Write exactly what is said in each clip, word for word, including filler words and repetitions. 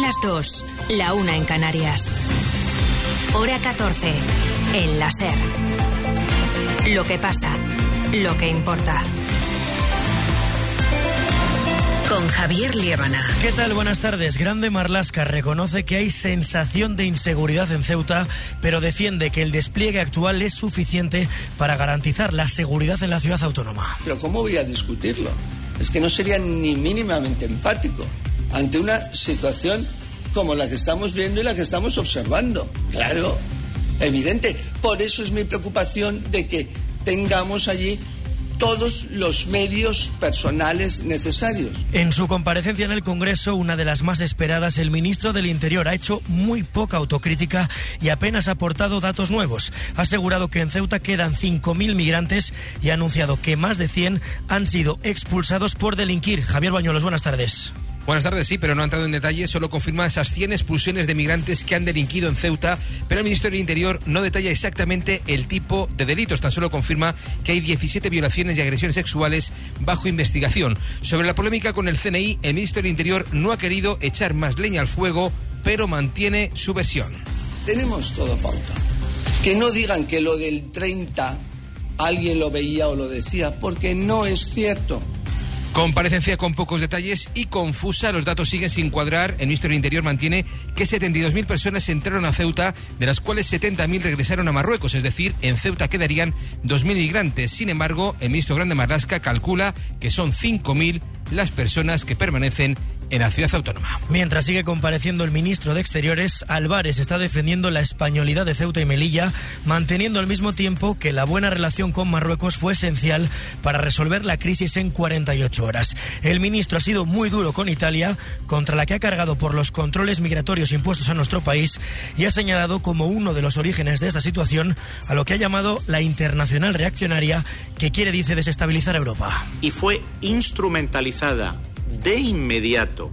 las dos, la una en Canarias. Hora catorce, en la SER. Lo que pasa, lo que importa. Con Javier Liébana. ¿Qué tal? Buenas tardes. Grande Marlaska reconoce que hay sensación de inseguridad en Ceuta, pero defiende que el despliegue actual es suficiente para garantizar la seguridad en la ciudad autónoma. Pero ¿cómo voy a discutirlo? Es que no sería ni mínimamente empático ante una situación como la que estamos viendo y la que estamos observando. Claro, evidente. Por eso es mi preocupación de que tengamos allí todos los medios personales necesarios. En su comparecencia en el Congreso, una de las más esperadas, el ministro del Interior ha hecho muy poca autocrítica y apenas ha aportado datos nuevos. Ha asegurado que en Ceuta quedan cinco mil migrantes y ha anunciado que más de cien han sido expulsados por delinquir. Javier Bañuelos, buenas tardes. Buenas tardes, sí, pero no ha entrado en detalle, solo confirma esas cien expulsiones de migrantes que han delinquido en Ceuta, pero el Ministerio del Interior no detalla exactamente el tipo de delitos, tan solo confirma que hay diecisiete violaciones y agresiones sexuales bajo investigación. Sobre la polémica con el C N I, el Ministerio del Interior no ha querido echar más leña al fuego, pero mantiene su versión. Tenemos todo pauta. Que no digan que lo del treinta alguien lo veía o lo decía, porque no es cierto. Comparecencia con pocos detalles y confusa, los datos siguen sin cuadrar. El Ministerio del Interior mantiene que setenta y dos mil personas entraron a Ceuta, de las cuales setenta mil regresaron a Marruecos, es decir, en Ceuta quedarían dos mil migrantes. Sin embargo, el ministro Grande Marlaska calcula que son cinco mil las personas que permanecen en la ciudad autónoma. Mientras sigue compareciendo el ministro de Exteriores, Álvarez está defendiendo la españolidad de Ceuta y Melilla, manteniendo al mismo tiempo que la buena relación con Marruecos fue esencial para resolver la crisis en cuarenta y ocho horas. El ministro ha sido muy duro con Italia, contra la que ha cargado por los controles migratorios impuestos a nuestro país, y ha señalado como uno de los orígenes de esta situación a lo que ha llamado la internacional reaccionaria, que quiere, dice, desestabilizar a Europa. Y fue instrumentalizada de inmediato,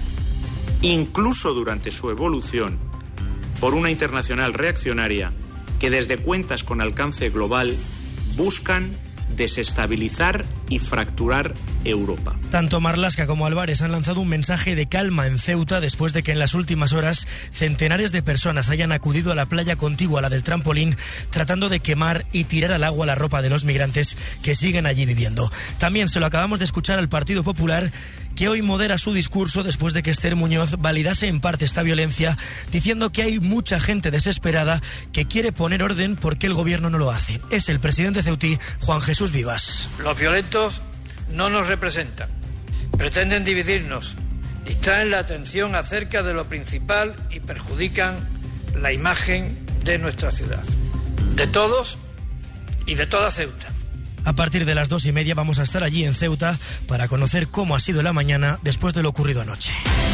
incluso durante su evolución, por una internacional reaccionaria que desde cuentas con alcance global buscan desestabilizar y fracturar Europa. Tanto Marlaska como Álvarez han lanzado un mensaje de calma en Ceuta después de que en las últimas horas centenares de personas hayan acudido a la playa contigua a la del trampolín, tratando de quemar y tirar al agua la ropa de los migrantes que siguen allí viviendo. También se lo acabamos de escuchar al Partido Popular, que hoy modera su discurso después de que Esther Muñoz validase en parte esta violencia, diciendo que hay mucha gente desesperada que quiere poner orden porque el gobierno no lo hace. Es el presidente ceutí, Juan Jesús Vivas. Los violentos no nos representan, pretenden dividirnos, distraen la atención acerca de lo principal y perjudican la imagen de nuestra ciudad, de todos y de toda Ceuta. A partir de las dos y media vamos a estar allí en Ceuta para conocer cómo ha sido la mañana después de lo ocurrido anoche.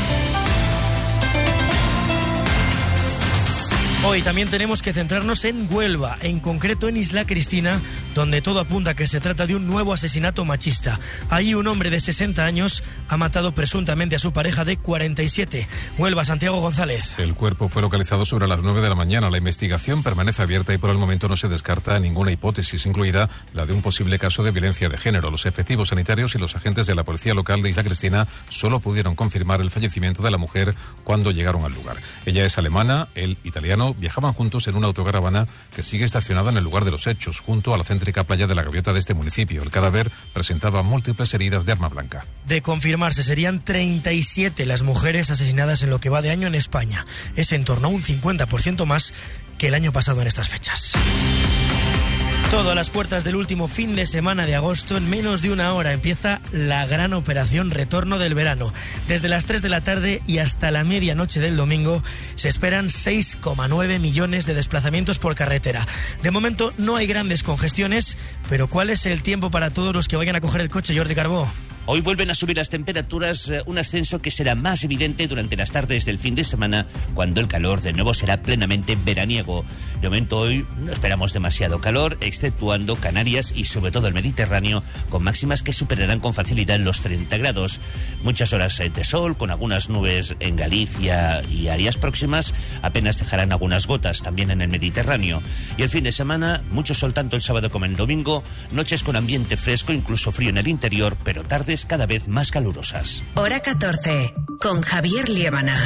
Hoy también tenemos que centrarnos en Huelva, en concreto en Isla Cristina, donde todo apunta a que se trata de un nuevo asesinato machista. Allí un hombre de sesenta años ha matado presuntamente a su pareja de cuarenta y siete. Huelva, Santiago González. El cuerpo fue localizado sobre las nueve de la mañana. La investigación permanece abierta y por el momento no se descarta ninguna hipótesis, incluida la de un posible caso de violencia de género. Los efectivos sanitarios y los agentes de la policía local de Isla Cristina solo pudieron confirmar el fallecimiento de la mujer cuando llegaron al lugar. Ella es alemana, él italiano. Viajaban juntos en una autocaravana que sigue estacionada en el lugar de los hechos, junto a la céntrica playa de la Gaviota de este municipio. El cadáver presentaba múltiples heridas de arma blanca. De confirmarse, serían treinta y siete las mujeres asesinadas en lo que va de año en España. Es en torno a un cincuenta por ciento más que el año pasado en estas fechas. Todo a las puertas del último fin de semana de agosto. En menos de una hora empieza la gran operación Retorno del Verano. Desde las tres de la tarde y hasta la medianoche del domingo se esperan seis coma nueve millones de desplazamientos por carretera. De momento no hay grandes congestiones, pero ¿cuál es el tiempo para todos los que vayan a coger el coche, Jordi Carbó? Hoy vuelven a subir las temperaturas, un ascenso que será más evidente durante las tardes del fin de semana, cuando el calor de nuevo será plenamente veraniego. De momento hoy no esperamos demasiado calor, exceptuando Canarias y sobre todo el Mediterráneo, con máximas que superarán con facilidad los treinta grados. Muchas horas de sol, con algunas nubes en Galicia y áreas próximas, apenas dejarán algunas gotas también en el Mediterráneo. Y el fin de semana, mucho sol tanto el sábado como el domingo, noches con ambiente fresco, incluso frío en el interior, pero tardes cada vez más calurosas. Hora catorce, con Javier Liébana.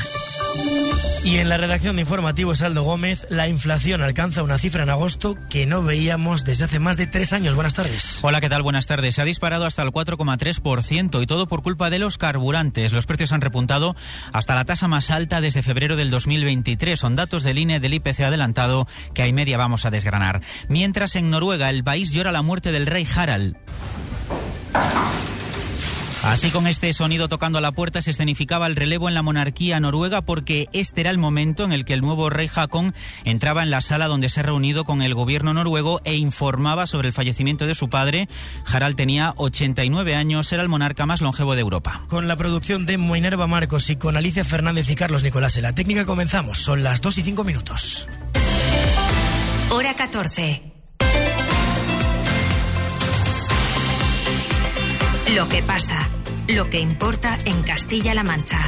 Y en la redacción de Informativos, Aldo Gómez, la inflación alcanza una cifra en agosto que no veíamos desde hace más de tres años. Buenas tardes. Hola, ¿qué tal? Buenas tardes. Se ha disparado hasta el cuatro coma tres por ciento y todo por culpa de los carburantes. Los precios han repuntado hasta la tasa más alta desde febrero del dos mil veintitrés. Son datos del I N E del I P C adelantado que a y media vamos a desgranar. Mientras en Noruega el país llora la muerte del rey Harald. Así, con este sonido tocando a la puerta, se escenificaba el relevo en la monarquía noruega, porque este era el momento en el que el nuevo rey Haakon entraba en la sala donde se ha reunido con el gobierno noruego e informaba sobre el fallecimiento de su padre. Harald tenía ochenta y nueve años, era el monarca más longevo de Europa. Con la producción de Minerva Marcos y con Alicia Fernández y Carlos Nicolás en la técnica comenzamos. Son las dos y cinco minutos. Hora catorce. Lo que pasa, lo que importa en Castilla-La Mancha.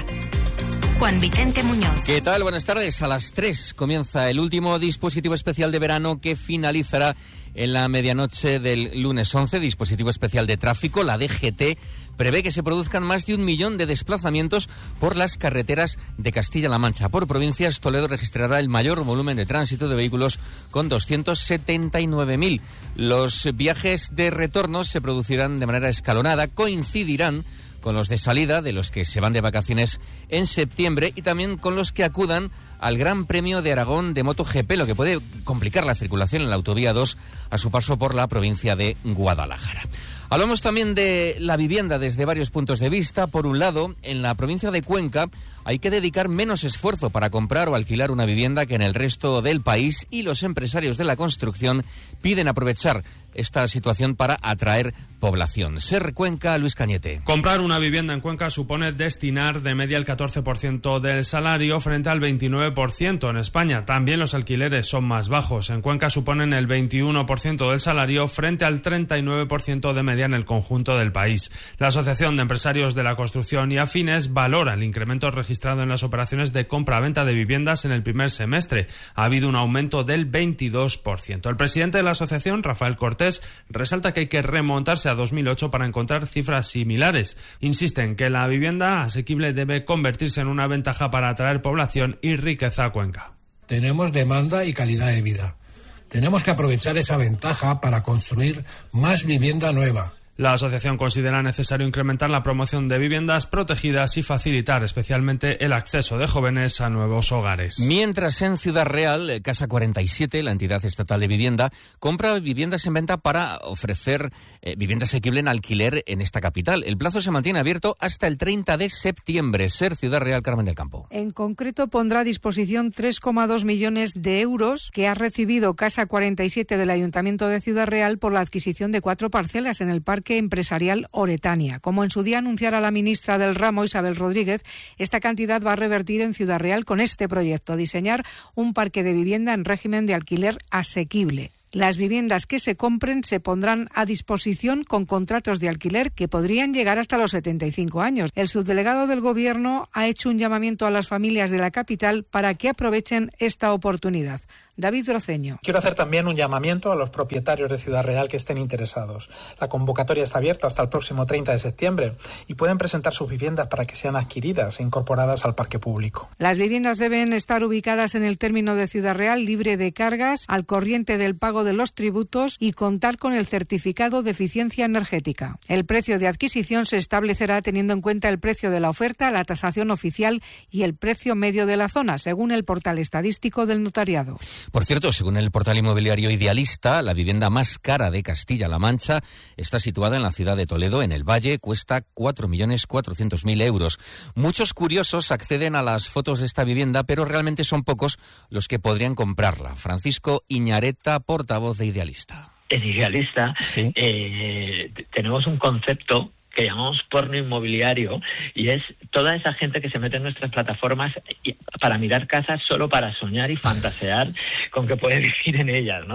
Juan Vicente Muñoz. ¿Qué tal? Buenas tardes. A las tres comienza el último dispositivo especial de verano que finalizará en la medianoche del lunes once. Dispositivo especial de tráfico. La D G T prevé que se produzcan más de un millón de desplazamientos por las carreteras de Castilla-La Mancha. Por provincias, Toledo registrará el mayor volumen de tránsito de vehículos con doscientos setenta y nueve mil. Los viajes de retorno se producirán de manera escalonada, coincidirán con los de salida, de los que se van de vacaciones en septiembre, y también con los que acudan al Gran Premio de Aragón de MotoGP, lo que puede complicar la circulación en la autovía dos a su paso por la provincia de Guadalajara. Hablamos también de la vivienda desde varios puntos de vista. Por un lado, en la provincia de Cuenca hay que dedicar menos esfuerzo para comprar o alquilar una vivienda que en el resto del país, y los empresarios de la construcción piden aprovechar esta situación para atraer población. Ser Cuenca, Luis Cañete. Comprar una vivienda en Cuenca supone destinar de media el catorce por ciento del salario frente al veintinueve por ciento en España. También los alquileres son más bajos. En Cuenca suponen el veintiuno por ciento del salario frente al treinta y nueve por ciento de media en el conjunto del país. La Asociación de Empresarios de la Construcción y Afines valora el incremento registrado en las operaciones de compra-venta de viviendas en el primer semestre. Ha habido un aumento del veintidós por ciento. El presidente de la asociación, Rafael Cortés, resalta que hay que remontarse a dos mil ocho para encontrar cifras similares. Insiste en que la vivienda asequible debe convertirse en una ventaja para atraer población y riqueza a Cuenca. Tenemos demanda y calidad de vida. Tenemos que aprovechar esa ventaja para construir más vivienda nueva. La asociación considera necesario incrementar la promoción de viviendas protegidas y facilitar especialmente el acceso de jóvenes a nuevos hogares. Mientras en Ciudad Real, Casa cuarenta y siete, la entidad estatal de vivienda, compra viviendas en venta para ofrecer eh, vivienda asequible en alquiler en esta capital. El plazo se mantiene abierto hasta el treinta de septiembre. Ser Ciudad Real, Carmen del Campo. En concreto, pondrá a disposición tres coma dos millones de euros que ha recibido Casa cuarenta y siete del Ayuntamiento de Ciudad Real por la adquisición de cuatro parcelas en el Parque Empresarial Oretania. Como en su día anunciara la ministra del ramo, Isabel Rodríguez, esta cantidad va a revertir en Ciudad Real con este proyecto: diseñar un parque de vivienda en régimen de alquiler asequible. Las viviendas que se compren se pondrán a disposición con contratos de alquiler que podrían llegar hasta los setenta y cinco años. El subdelegado del Gobierno ha hecho un llamamiento a las familias de la capital para que aprovechen esta oportunidad. David Broceño. Quiero hacer también un llamamiento a los propietarios de Ciudad Real que estén interesados. La convocatoria está abierta hasta el próximo treinta de septiembre y pueden presentar sus viviendas para que sean adquiridas e incorporadas al parque público. Las viviendas deben estar ubicadas en el término de Ciudad Real, libre de cargas, al corriente del pago de los tributos y contar con el certificado de eficiencia energética. El precio de adquisición se establecerá teniendo en cuenta el precio de la oferta, la tasación oficial y el precio medio de la zona, según el portal estadístico del notariado. Por cierto, según el portal inmobiliario Idealista, la vivienda más cara de Castilla-La Mancha está situada en la ciudad de Toledo, en el Valle, cuesta cuatro millones cuatrocientos mil euros. Muchos curiosos acceden a las fotos de esta vivienda, pero realmente son pocos los que podrían comprarla. Francisco Iñareta, portavoz de Idealista. En Idealista ¿Sí? eh, tenemos un concepto que llamamos porno inmobiliario, y es toda esa gente que se mete en nuestras plataformas para mirar casas solo para soñar y fantasear con que puede vivir en ellas, ¿no?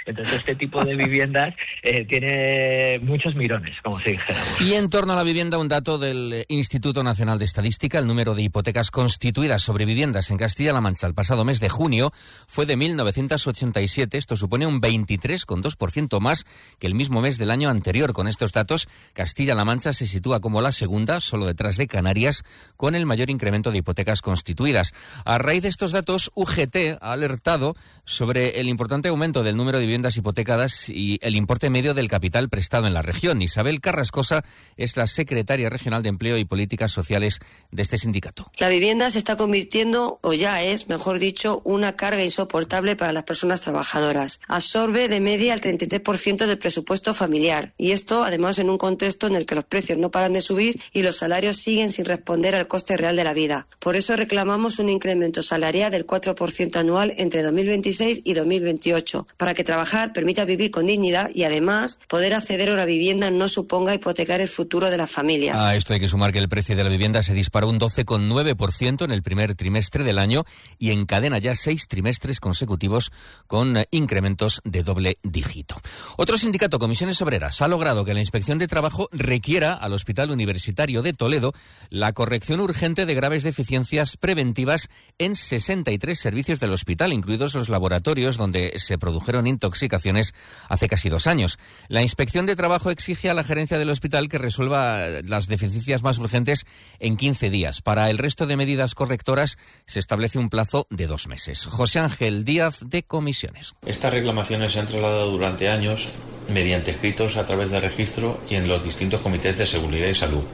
Entonces este tipo de viviendas eh, tiene muchos mirones, como se dijera. Y en torno a la vivienda, un dato del Instituto Nacional de Estadística: el número de hipotecas constituidas sobre viviendas en Castilla-La Mancha el pasado mes de junio fue de mil novecientos ochenta y siete. Esto supone un veintitrés coma dos por ciento más que el mismo mes del año anterior. Con estos datos, Castilla-La Mancha se sitúa como la segunda, solo detrás de Canarias, con el mayor incremento de hipotecas constituidas. A raíz de estos datos, U G T ha alertado sobre el importante aumento del número de viviendas hipotecadas y el importe medio del capital prestado en la región. Isabel Carrascosa es la secretaria regional de Empleo y Políticas Sociales de este sindicato. La vivienda se está convirtiendo, o ya es, mejor dicho, una carga insoportable para las personas trabajadoras. Absorbe de media el treinta y tres por ciento del presupuesto familiar, y esto además en un contexto en el que los precios no paran de subir y los salarios siguen sin responder al coste real de la vida. Por eso reclamamos un incremento salarial del cuatro por ciento anual entre dos mil veintiséis y dos mil veintiocho, para que trabajar permita vivir con dignidad y además poder acceder a una vivienda no suponga hipotecar el futuro de las familias. A esto hay que sumar que el precio de la vivienda se disparó un doce coma nueve por ciento en el primer trimestre del año y encadena ya seis trimestres consecutivos con incrementos de doble dígito. Otro sindicato, Comisiones Obreras, ha logrado que la Inspección de Trabajo requiera al Hospital Universitario de Toledo la corrección urgente de graves deficiencias preventivas en sesenta y tres servicios del hospital, incluidos los laboratorios donde se produjeron intoxicaciones hace casi dos años. La Inspección de Trabajo exige a la gerencia del hospital que resuelva las deficiencias más urgentes en quince días. Para el resto de medidas correctoras se establece un plazo de dos meses. José Ángel Díaz, de Comisiones. Estas reclamaciones se han trasladado durante años mediante escritos a través de registro y en los distintos comités de seguridad y salud.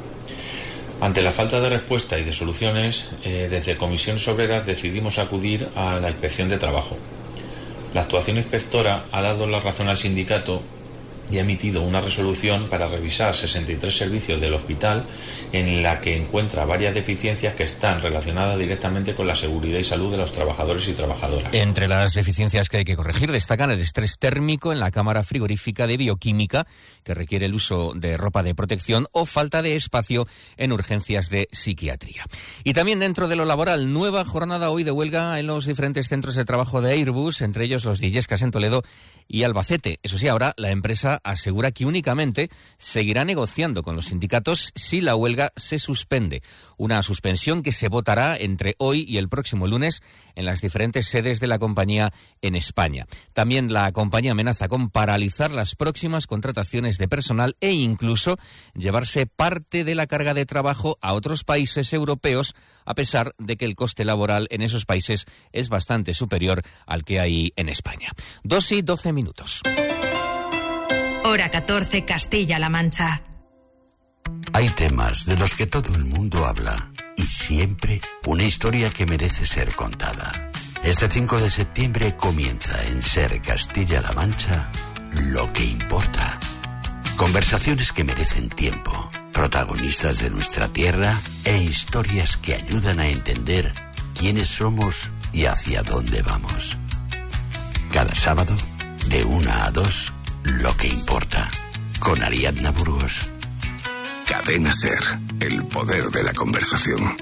Ante la falta de respuesta y de soluciones, eh, desde Comisiones Obreras decidimos acudir a la Inspección de Trabajo. La actuación inspectora ha dado la razón al sindicato y ha emitido una resolución para revisar sesenta y tres servicios del hospital en la que encuentra varias deficiencias que están relacionadas directamente con la seguridad y salud de los trabajadores y trabajadoras. Entre las deficiencias que hay que corregir destacan el estrés térmico en la cámara frigorífica de bioquímica, que requiere el uso de ropa de protección, o falta de espacio en urgencias de psiquiatría. Y también dentro de lo laboral, nueva jornada hoy de huelga en los diferentes centros de trabajo de Airbus, entre ellos los de Illescas en Toledo y Albacete. Eso sí, ahora la empresa asegura que únicamente seguirá negociando con los sindicatos si la huelga se suspende. Una suspensión que se votará entre hoy y el próximo lunes en las diferentes sedes de la compañía en España. También la compañía amenaza con paralizar las próximas contrataciones de personal e incluso llevarse parte de la carga de trabajo a otros países europeos, a pesar de que el coste laboral en esos países es bastante superior al que hay en España. Dos y doce minutos. Hora catorce, Castilla-La Mancha. Hay temas de los que todo el mundo habla y siempre una historia que merece ser contada. Este cinco de septiembre comienza en Ser Castilla-La Mancha Lo que importa. Conversaciones que merecen tiempo, protagonistas de nuestra tierra e historias que ayudan a entender quiénes somos y hacia dónde vamos. Cada sábado, de una a dos, Lo que importa, con Ariadna Burgos. Cadena Ser, el poder de la conversación.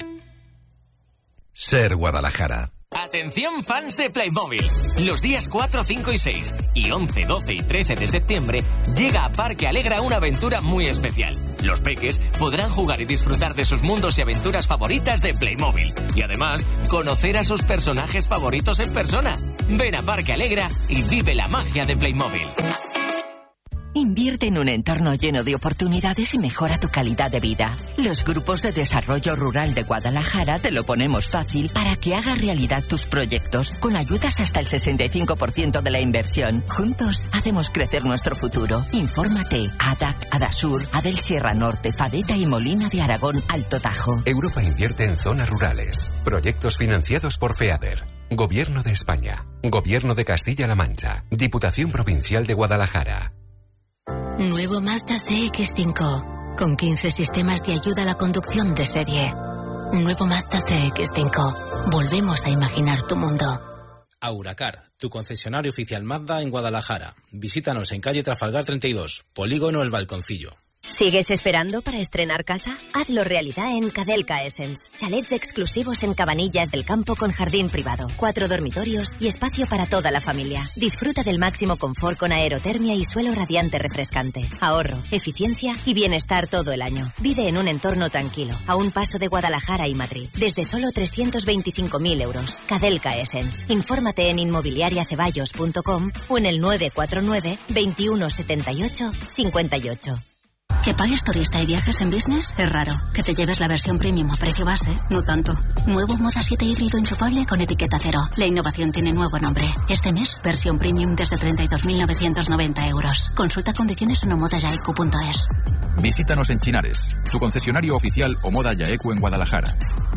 Ser Guadalajara. Atención fans de Playmobil. Los días cuatro, cinco y seis y once, doce y trece de septiembre llega a Parque Alegra una aventura muy especial. Los peques podrán jugar y disfrutar de sus mundos y aventuras favoritas de Playmobil y además conocer a sus personajes favoritos en persona. Ven a Parque Alegra y vive la magia de Playmobil. Invierte en un entorno lleno de oportunidades y mejora tu calidad de vida. Los grupos de desarrollo rural de Guadalajara te lo ponemos fácil para que hagas realidad tus proyectos, con ayudas hasta el sesenta y cinco por ciento de la inversión. Juntos hacemos crecer nuestro futuro. Infórmate. A D A C, Adasur, Adel Sierra Norte, Fadeta y Molina de Aragón, Alto Tajo. Europa invierte en zonas rurales. Proyectos financiados por FEADER. Gobierno de España. Gobierno de Castilla-La Mancha. Diputación Provincial de Guadalajara. Nuevo Mazda C X cinco, con quince sistemas de ayuda a la conducción de serie. Nuevo Mazda C X cinco. Volvemos a imaginar tu mundo. Auracar, tu concesionario oficial Mazda en Guadalajara. Visítanos en calle Trafalgar treinta y dos, Polígono El Balconcillo. ¿Sigues esperando para estrenar casa? Hazlo realidad en Cadelca Essence. Chalets exclusivos en Cabanillas del Campo con jardín privado, cuatro dormitorios y espacio para toda la familia. Disfruta del máximo confort con aerotermia y suelo radiante refrescante. Ahorro, eficiencia y bienestar todo el año. Vive en un entorno tranquilo, a un paso de Guadalajara y Madrid. Desde solo trescientos veinticinco mil euros. Cadelca Essence. Infórmate en inmobiliaria ceballos punto com o en el nueve cuatro nueve, veintiuno setenta y ocho, cincuenta y ocho. Que pagues turista y viajes en business es raro. Que te lleves la versión premium a precio base, no tanto. Nuevo Moda siete híbrido enchufable con etiqueta cero. La innovación tiene nuevo nombre. Este mes, versión premium desde treinta y dos mil novecientos noventa euros. Consulta condiciones en omodayaecu punto es. Visítanos en Chinares, tu concesionario oficial Omoda Yaecu en Guadalajara.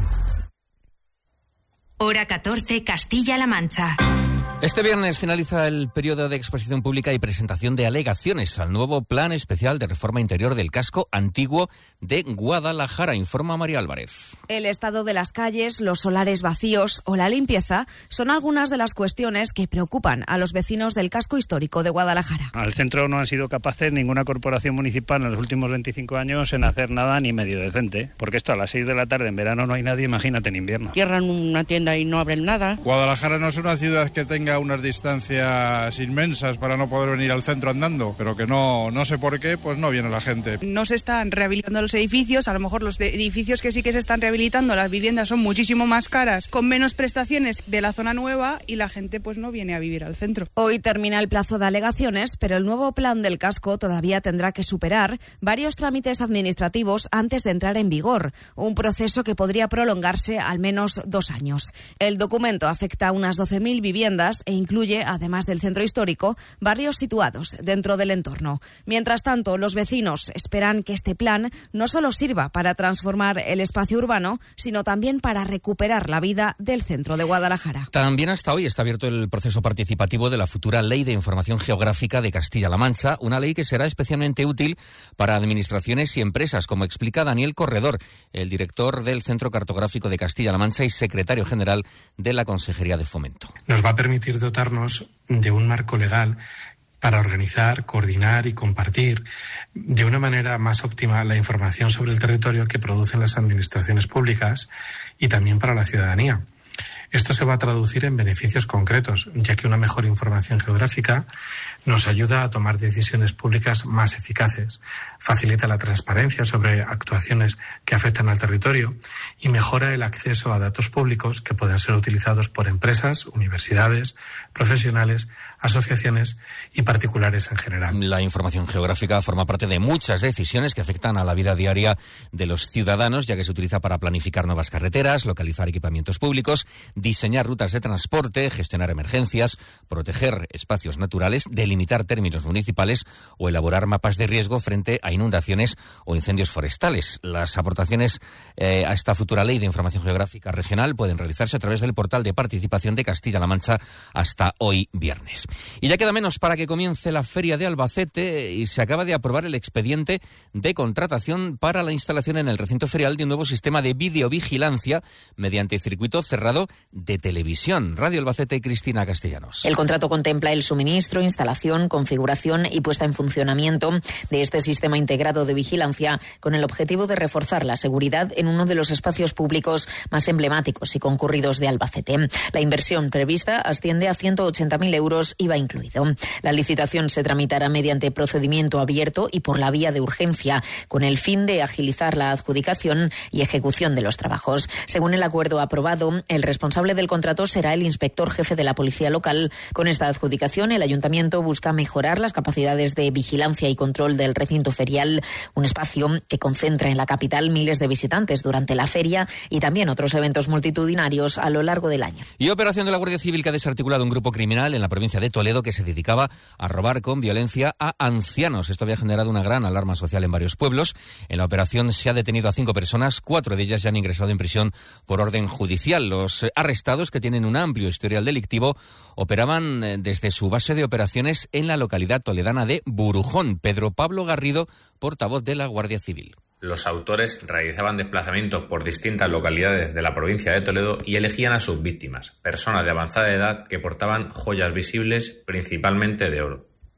Hora catorce, Castilla-La Mancha. Este viernes finaliza el periodo de exposición pública y presentación de alegaciones al nuevo Plan Especial de Reforma Interior del Casco Antiguo de Guadalajara, informa María Álvarez. El estado de las calles, los solares vacíos o la limpieza son algunas de las cuestiones que preocupan a los vecinos del casco histórico de Guadalajara. Al centro no han sido capaces ninguna corporación municipal en los últimos veinticinco años en hacer nada ni medio decente, porque esto a las seis de la tarde en verano no hay nadie, imagínate en invierno. Cierran una tienda y no abren nada. Guadalajara no es una ciudad que tenga unas distancias inmensas para no poder venir al centro andando, pero que no, no sé por qué, pues no viene la gente. No se están rehabilitando los edificios, a lo mejor los edificios que sí que se están rehabilitando, las viviendas son muchísimo más caras, con menos prestaciones de la zona nueva y la gente pues no viene a vivir al centro. Hoy termina el plazo de alegaciones, pero el nuevo plan del casco todavía tendrá que superar varios trámites administrativos antes de entrar en vigor, un proceso que podría prolongarse al menos dos años. El documento afecta a unas doce mil viviendas e incluye, además del centro histórico, barrios situados dentro del entorno. Mientras tanto, los vecinos esperan que este plan no solo sirva para transformar el espacio urbano, sino también para recuperar la vida del centro de Guadalajara. También hasta hoy está abierto el proceso participativo de la futura Ley de Información Geográfica de Castilla-La Mancha, una ley que será especialmente útil para administraciones y empresas, como explica Daniel Corredor, el director del Centro Cartográfico de Castilla-La Mancha y secretario general de la Consejería de Fomento. Nos va a permitir dotarnos de un marco legal para organizar, coordinar y compartir de una manera más óptima la información sobre el territorio que producen las administraciones públicas y también para la ciudadanía. Esto se va a traducir en beneficios concretos, ya que una mejor información geográfica nos ayuda a tomar decisiones públicas más eficaces, facilita la transparencia sobre actuaciones que afectan al territorio y mejora el acceso a datos públicos que puedan ser utilizados por empresas, universidades, profesionales, asociaciones y particulares en general. La información geográfica forma parte de muchas decisiones que afectan a la vida diaria de los ciudadanos, ya que se utiliza para planificar nuevas carreteras, localizar equipamientos públicos, diseñar rutas de transporte, gestionar emergencias, proteger espacios naturales, delimitar términos municipales o elaborar mapas de riesgo frente a inundaciones o incendios forestales. Las aportaciones eh, a esta futura ley de información geográfica regional pueden realizarse a través del portal de participación de Castilla-La Mancha hasta hoy viernes. Y ya queda menos para que comience la Feria de Albacete y se acaba de aprobar el expediente de contratación para la instalación en el recinto ferial de un nuevo sistema de videovigilancia mediante circuito cerrado de televisión. Radio Albacete, Cristina Castellanos. El contrato contempla el suministro, instalación, configuración y puesta en funcionamiento de este sistema integrado de vigilancia con el objetivo de reforzar la seguridad en uno de los espacios públicos más emblemáticos y concurridos de Albacete. La inversión prevista asciende a ciento ochenta mil euros, I V A incluido. La licitación se tramitará mediante procedimiento abierto y por la vía de urgencia, con el fin de agilizar la adjudicación y ejecución de los trabajos. Según el acuerdo aprobado, el responsable del contrato será el inspector jefe de la policía local. Con esta adjudicación, el ayuntamiento busca mejorar las capacidades de vigilancia y control del recinto ferial, un espacio que concentra en la capital miles de visitantes durante la feria y también otros eventos multitudinarios a lo largo del año. Y operación de la Guardia Civil que ha desarticulado un grupo criminal en la provincia de Toledo que se dedicaba a robar con violencia a ancianos. Esto había generado una gran alarma social en varios pueblos. En la operación se ha detenido a cinco personas, cuatro de ellas ya han ingresado en prisión por orden judicial. Los arrestados, que tienen un amplio historial delictivo, operaban desde su base de operaciones en la localidad toledana de Burujón. Pedro Pablo Garrido, portavoz de la Guardia Civil. Los autores realizaban desplazamientos por distintas localidades de la provincia de Toledo y elegían a sus víctimas, personas de avanzada edad que portaban joyas visibles, principalmente de oro.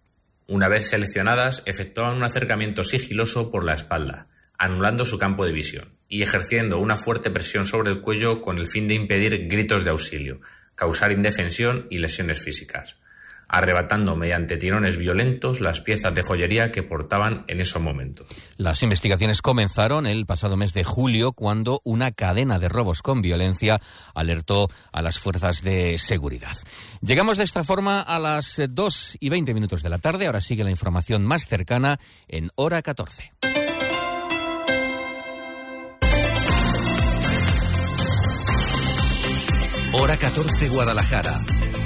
Una vez seleccionadas, efectuaban un acercamiento sigiloso por la espalda, anulando su campo de visión y ejerciendo una fuerte presión sobre el cuello con el fin de impedir gritos de auxilio, causar indefensión y lesiones físicas, arrebatando mediante tirones violentos las piezas de joyería que portaban en esos momentos. Las investigaciones comenzaron el pasado mes de julio, cuando una cadena de robos con violencia alertó a las fuerzas de seguridad. Llegamos de esta forma a las dos y veinte minutos de la tarde. Ahora sigue la información más cercana en Hora catorce. Hora catorce Guadalajara.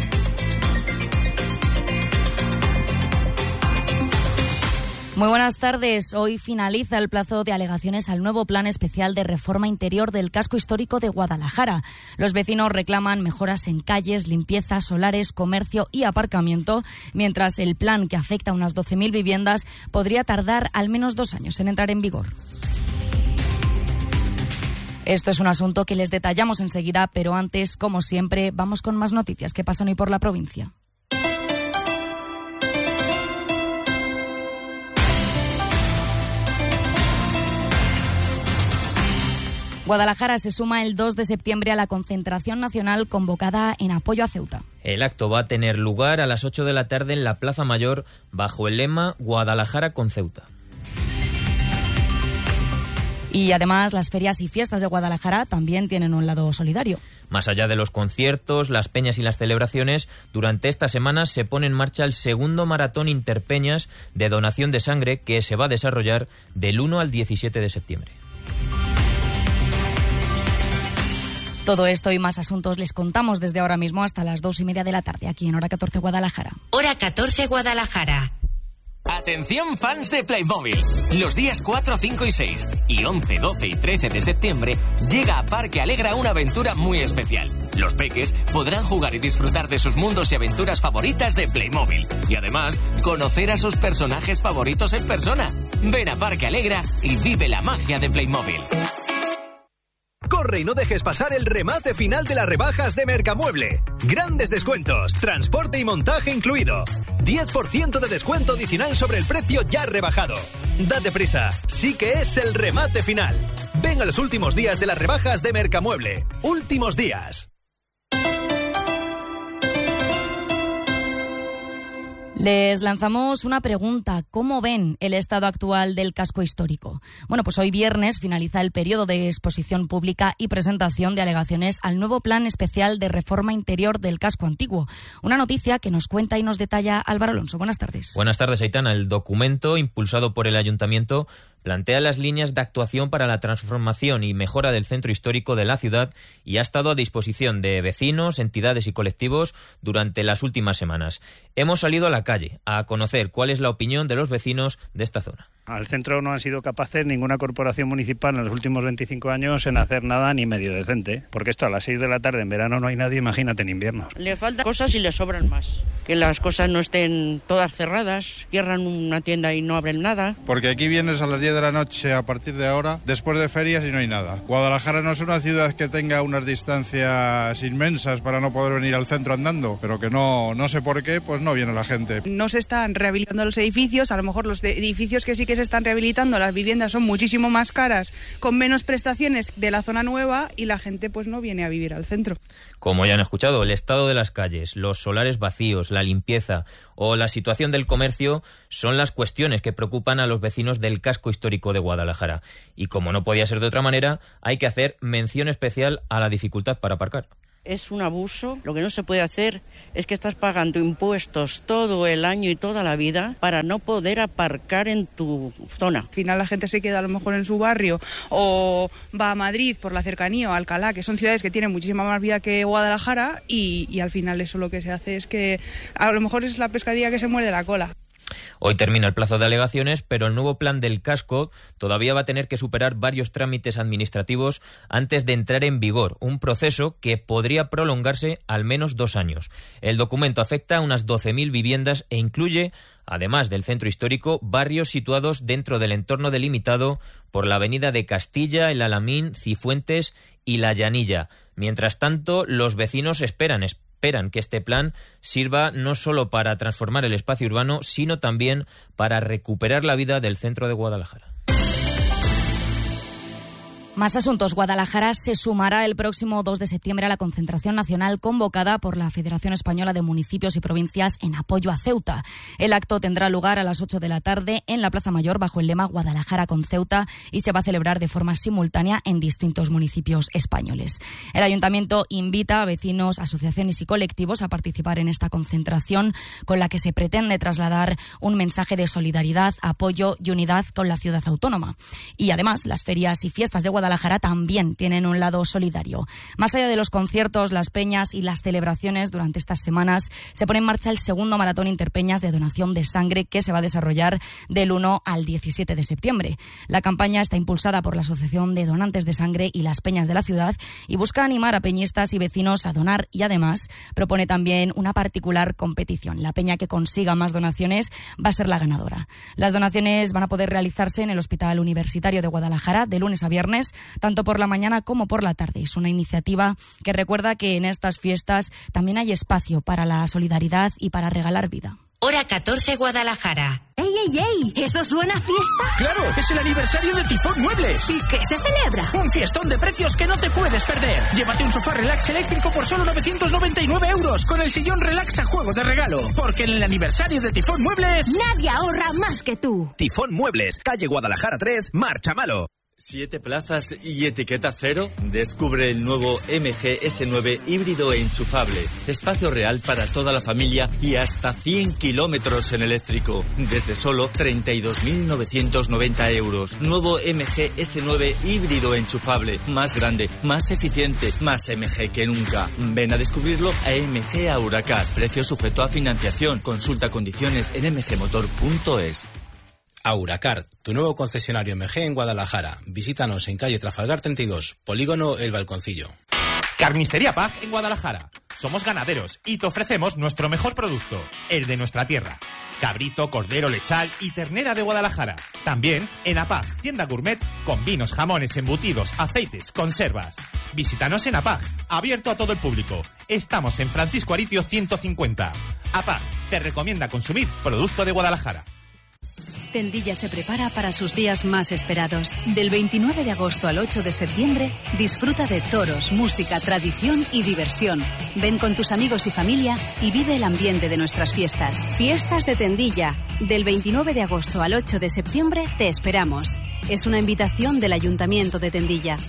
Muy buenas tardes. Hoy finaliza el plazo de alegaciones al nuevo Plan Especial de Reforma Interior del Casco Histórico de Guadalajara. Los vecinos reclaman mejoras en calles, limpieza, solares, comercio y aparcamiento, mientras el plan, que afecta a unas doce mil viviendas, podría tardar al menos dos años en entrar en vigor. Esto es un asunto que les detallamos enseguida, pero antes, como siempre, vamos con más noticias que pasan hoy por la provincia. Guadalajara se suma el dos de septiembre a la concentración nacional convocada en apoyo a Ceuta. El acto va a tener lugar a las ocho de la tarde en la Plaza Mayor bajo el lema Guadalajara con Ceuta. Y además, las ferias y fiestas de Guadalajara también tienen un lado solidario. Más allá de los conciertos, las peñas y las celebraciones, durante esta semana se pone en marcha el segundo maratón interpeñas de donación de sangre, que se va a desarrollar del uno al diecisiete de septiembre. Todo esto y más asuntos les contamos desde ahora mismo hasta las dos y media de la tarde, aquí en Hora catorce Guadalajara. Hora catorce Guadalajara. Atención fans de Playmobil. Los días cuatro, cinco y seis y once, doce y trece de septiembre llega a Parque Alegra una aventura muy especial. Los peques podrán jugar y disfrutar de sus mundos y aventuras favoritas de Playmobil. Y además, conocer a sus personajes favoritos en persona. Ven a Parque Alegra y vive la magia de Playmobil. Corre y no dejes pasar el remate final de las rebajas de Mercamueble. Grandes descuentos, transporte y montaje incluido. diez por ciento de descuento adicional sobre el precio ya rebajado. Date prisa, sí que es el remate final. Ven a los últimos días de las rebajas de Mercamueble. Últimos días. Les lanzamos una pregunta. ¿Cómo ven el estado actual del casco histórico? Bueno, pues hoy viernes finaliza el periodo de exposición pública y presentación de alegaciones al nuevo Plan Especial de Reforma Interior del Casco Antiguo. Una noticia que nos cuenta y nos detalla Álvaro Alonso. Buenas tardes. Buenas tardes, Aitana. El documento, impulsado por el Ayuntamiento, plantea las líneas de actuación para la transformación y mejora del centro histórico de la ciudad y ha estado a disposición de vecinos, entidades y colectivos durante las últimas semanas. Hemos salido a la calle a conocer cuál es la opinión de los vecinos de esta zona. Al centro no han sido capaces ninguna corporación municipal en los últimos veinticinco años en hacer nada ni medio decente, porque esto a las seis de la tarde en verano no hay nadie, imagínate en invierno. Le faltan cosas y le sobran más. Que las cosas no estén todas cerradas, cierran una tienda y no abren nada. Porque aquí vienes a las diez de la noche a partir de ahora, después de ferias, y no hay nada. Guadalajara no es una ciudad que tenga unas distancias inmensas para no poder venir al centro andando, pero que no, no sé por qué, pues no viene la gente. No se están rehabilitando los edificios, a lo mejor los edificios que sí que se están rehabilitando, las viviendas son muchísimo más caras, con menos prestaciones de la zona nueva, y la gente pues no viene a vivir al centro. Como ya han escuchado, el estado de las calles, los solares vacíos, la limpieza o la situación del comercio son las cuestiones que preocupan a los vecinos del casco histórico de Guadalajara. Y como no podía ser de otra manera, hay que hacer mención especial a la dificultad para aparcar. Es un abuso. Lo que no se puede hacer es que estás pagando impuestos todo el año y toda la vida para no poder aparcar en tu zona. Al final la gente se queda a lo mejor en su barrio o va a Madrid por la cercanía o a Alcalá, que son ciudades que tienen muchísima más vida que Guadalajara, y, y al final eso lo que se hace es que a lo mejor es la pescadilla que se muerde la cola. Hoy termina el plazo de alegaciones, pero el nuevo plan del casco todavía va a tener que superar varios trámites administrativos antes de entrar en vigor, un proceso que podría prolongarse al menos dos años. El documento afecta a unas doce mil viviendas e incluye, además del centro histórico, barrios situados dentro del entorno delimitado por la avenida de Castilla, el Alamín, Cifuentes y La Llanilla. Mientras tanto, los vecinos esperan esperan que este plan sirva no solo para transformar el espacio urbano, sino también para recuperar la vida del centro de Guadalajara. Más asuntos. Guadalajara se sumará el próximo dos de septiembre a la concentración nacional convocada por la Federación Española de Municipios y Provincias en apoyo a Ceuta. El acto tendrá lugar a las ocho de la tarde en la Plaza Mayor bajo el lema Guadalajara con Ceuta y se va a celebrar de forma simultánea en distintos municipios españoles. El Ayuntamiento invita a vecinos, asociaciones y colectivos a participar en esta concentración con la que se pretende trasladar un mensaje de solidaridad, apoyo y unidad con la ciudad autónoma. Y además, las ferias y fiestas de Guadalajara Guadalajara también tienen un lado solidario. Más allá de los conciertos, las peñas y las celebraciones, durante estas semanas se pone en marcha el segundo maratón Interpeñas de donación de sangre que se va a desarrollar del uno al diecisiete de septiembre. La campaña está impulsada por la Asociación de Donantes de Sangre y las Peñas de la ciudad y busca animar a peñistas y vecinos a donar y además propone también una particular competición. La peña que consiga más donaciones va a ser la ganadora. Las donaciones van a poder realizarse en el Hospital Universitario de Guadalajara de lunes a viernes, tanto por la mañana como por la tarde. Es una iniciativa que recuerda que en estas fiestas también hay espacio para la solidaridad y para regalar vida. Hora catorce Guadalajara. ¡Ey, ey, ey! ¿Eso suena a fiesta? ¡Claro! ¡Es el aniversario de Tifón Muebles! ¿Y qué se celebra? Un fiestón de precios que no te puedes perder. Llévate un sofá relax eléctrico por solo novecientos noventa y nueve euros con el sillón relax a juego de regalo. Porque en el aniversario de Tifón Muebles... ¡Nadie ahorra más que tú! Tifón Muebles, calle Guadalajara tres, Marchamalo. ¿Siete plazas y etiqueta cero? Descubre el nuevo M G S nueve híbrido e enchufable. Espacio real para toda la familia y hasta cien kilómetros en eléctrico. Desde solo treinta y dos mil novecientos noventa euros. Nuevo M G S nueve híbrido enchufable. Más grande, más eficiente, más M G que nunca. Ven a descubrirlo a M G Auracar. Precio sujeto a financiación. Consulta condiciones en m g motor punto es. Auracar, tu nuevo concesionario M G en Guadalajara. Visítanos en calle Trafalgar treinta y dos, Polígono El Balconcillo. Carnicería Pag en Guadalajara. Somos ganaderos y te ofrecemos nuestro mejor producto, el de nuestra tierra. Cabrito, cordero, lechal y ternera de Guadalajara. También en APAG, tienda gourmet con vinos, jamones, embutidos, aceites, conservas. Visítanos en APAG, abierto a todo el público. Estamos en Francisco Aritio ciento cincuenta. APAG te recomienda consumir producto de Guadalajara. Tendilla se prepara para sus días más esperados. Del veintinueve de agosto al ocho de septiembre, disfruta de toros, música, tradición y diversión. Ven con tus amigos y familia y vive el ambiente de nuestras fiestas. Fiestas de Tendilla. Del veintinueve de agosto al ocho de septiembre te esperamos. Es una invitación del Ayuntamiento de Tendilla.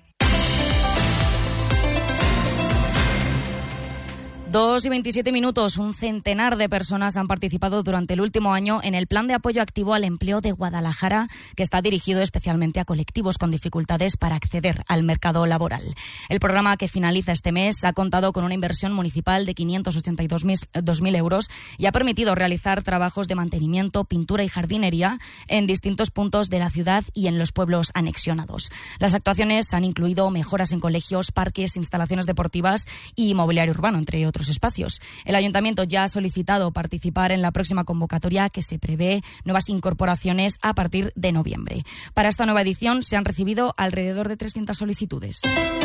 Dos y veintisiete minutos. Un centenar de personas han participado durante el último año en el Plan de Apoyo Activo al Empleo de Guadalajara, que está dirigido especialmente a colectivos con dificultades para acceder al mercado laboral. El programa, que finaliza este mes, ha contado con una inversión municipal de quinientos ochenta y dos mil euros y ha permitido realizar trabajos de mantenimiento, pintura y jardinería en distintos puntos de la ciudad y en los pueblos anexionados. Las actuaciones han incluido mejoras en colegios, parques, instalaciones deportivas y mobiliario urbano, entre otros espacios. El Ayuntamiento ya ha solicitado participar en la próxima convocatoria, que se prevé nuevas incorporaciones a partir de noviembre. Para esta nueva edición se han recibido alrededor de trescientas solicitudes.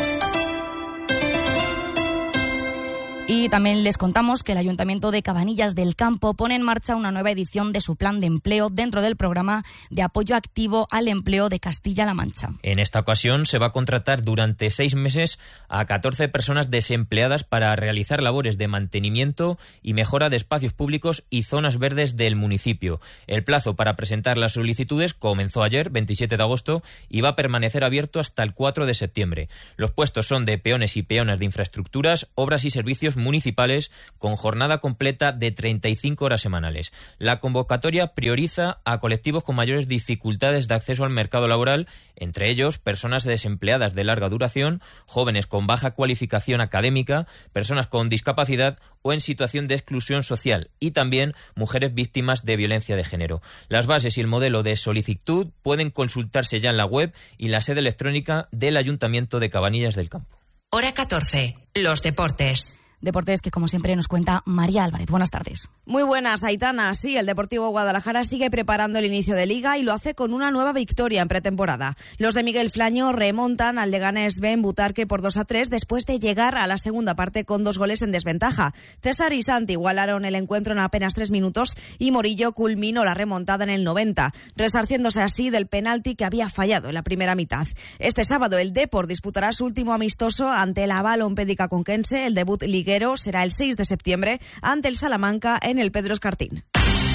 Y también les contamos que el Ayuntamiento de Cabanillas del Campo pone en marcha una nueva edición de su plan de empleo dentro del programa de apoyo activo al empleo de Castilla-La Mancha. En esta ocasión se va a contratar durante seis meses a catorce personas desempleadas para realizar labores de mantenimiento y mejora de espacios públicos y zonas verdes del municipio. El plazo para presentar las solicitudes comenzó ayer, veintisiete de agosto, y va a permanecer abierto hasta el cuatro de septiembre. Los puestos son de peones y peonas de infraestructuras, obras y servicios municipales con jornada completa de treinta y cinco horas semanales. La convocatoria prioriza a colectivos con mayores dificultades de acceso al mercado laboral, entre ellos personas desempleadas de larga duración, jóvenes con baja cualificación académica, personas con discapacidad o en situación de exclusión social y también mujeres víctimas de violencia de género. Las bases y el modelo de solicitud pueden consultarse ya en la web y la sede electrónica del Ayuntamiento de Cabanillas del Campo. Hora catorce. Los deportes. Deportes que, como siempre, nos cuenta María Álvarez. Buenas tardes. Muy buenas, Aitana. Sí, el Deportivo Guadalajara sigue preparando el inicio de Liga y lo hace con una nueva victoria en pretemporada. Los de Miguel Flaño remontan al Leganés B en Butarque por dos a tres después de llegar a la segunda parte con dos goles en desventaja. César y Santi igualaron el encuentro en apenas tres minutos y Morillo culminó la remontada en el noventa, resarciéndose así del penalti que había fallado en la primera mitad. Este sábado el Depor disputará su último amistoso ante el Avalon Pédica Conquense. El debut liguero será el seis de septiembre ante el Salamanca en el Pedro Escartín.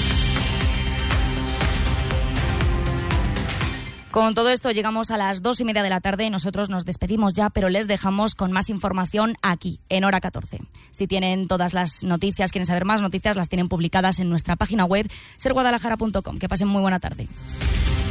Con todo esto llegamos a las dos y media de la tarde. Nosotros nos despedimos ya, pero les dejamos con más información aquí, en Hora catorce. Si tienen todas las noticias, quieren saber más noticias, las tienen publicadas en nuestra página web ser guadalajara punto com. Que pasen muy buena tarde.